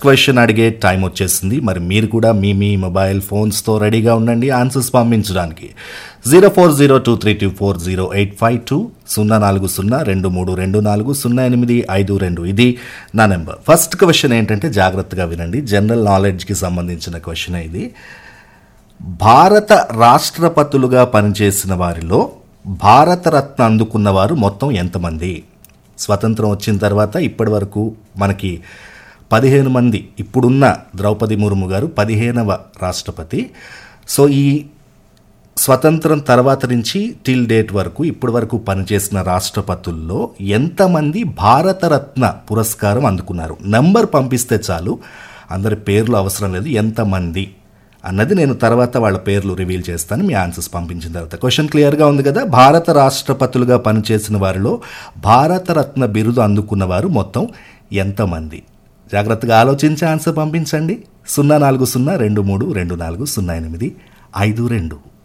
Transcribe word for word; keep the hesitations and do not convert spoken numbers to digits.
Question అడిగే time వచ్చేసింది. మరి మీరు కూడా మీ మీ మొబైల్ ఫోన్స్తో రెడీగా ఉండండి ఆన్సర్స్ పంపించడానికి. Zero four zero two three two four zero eight five two సున్నా నాలుగు సున్నా రెండు మూడు రెండు నాలుగు సున్నా ఎనిమిది ఐదు రెండు ఇది నా నెంబర్. ఫస్ట్ క్వశ్చన్ ఏంటంటే జాగ్రత్తగా వినండి, జనరల్ నాలెడ్జ్కి సంబంధించిన క్వశ్చన్ ఇది. భారత రాష్ట్రపతులుగా పనిచేసిన వారిలో భారతరత్న అందుకున్నవారు మొత్తం ఎంతమంది? స్వతంత్రం వచ్చిన తర్వాత ఇప్పటి వరకు మనకి పదిహేను మంది, ఇప్పుడున్న ద్రౌపది ముర్ము గారు పదిహేనవ రాష్ట్రపతి. సో ఈ స్వతంత్రం తర్వాత నుంచి టిల్ డేట్ వరకు ఇప్పటి వరకు పనిచేసిన రాష్ట్రపతుల్లో ఎంతమంది భారతరత్న పురస్కారం అందుకున్నారు? నంబర్ పంపిస్తే చాలు, అందరి పేర్లు అవసరం లేదు, ఎంతమంది అన్నది నేను తర్వాత వాళ్ళ పేర్లు రివీల్ చేస్తాను మీ ఆన్సర్స్ పంపించిన తర్వాత. క్వశ్చన్ క్లియర్గా ఉంది కదా? భారత రాష్ట్రపతులుగా పనిచేసిన వారిలో భారతరత్న బిరుదు అందుకున్నవారు మొత్తం ఎంతమంది? జాగ్రత్తగా ఆలోచించి ఆన్సర్ పంపించండి. సున్నా నాలుగు సున్నా రెండు మూడు రెండు నాలుగు సున్నా ఎనిమిది ఐదు రెండు.